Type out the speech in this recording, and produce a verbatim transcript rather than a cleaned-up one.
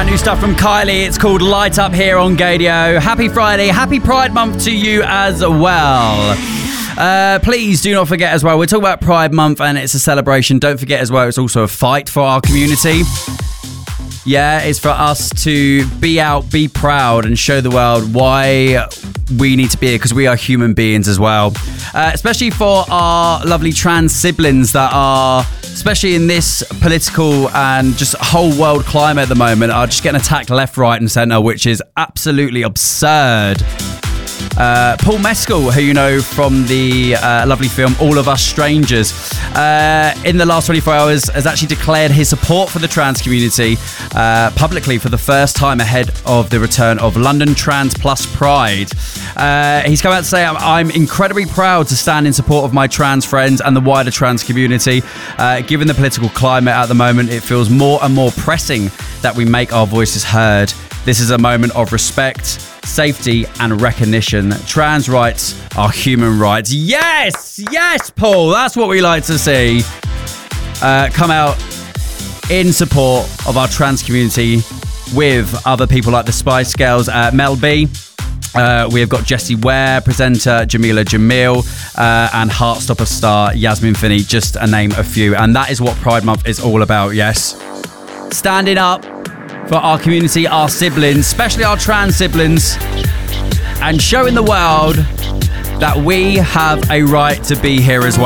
brand new stuff from Kylie. It's called Light Up here on Gadio. Happy Friday, happy Pride Month to you as well. Uh, please do not forget as well, we're talking about Pride Month and it's a celebration. Don't forget as well, it's also a fight for our community. Yeah, it's for us to be out, be proud and show the world why we need to be here, because we are human beings as well. Uh, especially for our lovely trans siblings that are, especially in this political and just whole world climate at the moment, are just getting attacked left, right and centre, which is absolutely absurd. Uh, Paul Mescal, who you know from the uh, lovely film All of Us Strangers, uh, in the last twenty-four hours has actually declared his support for the trans community uh, publicly for the first time ahead of the return of London Trans Plus Pride. Uh, he's come out to say, I'm incredibly proud to stand in support of my trans friends and the wider trans community. Uh, given the political climate at the moment, it feels more and more pressing that we make our voices heard. This is a moment of respect, safety and recognition. Trans rights are human rights. Yes, yes, Paul, that's what we like to see. Uh, come out in support of our trans community with other people like the Spice Girls, uh, Mel B. Uh, we have got Jessie Ware, presenter Jamila Jamil, uh, and Heartstopper star Yasmin Finney, just to name a few. And that is what Pride Month is all about, yes. Standing up for our community, our siblings, especially our trans siblings, and showing the world that we have a right to be here as well.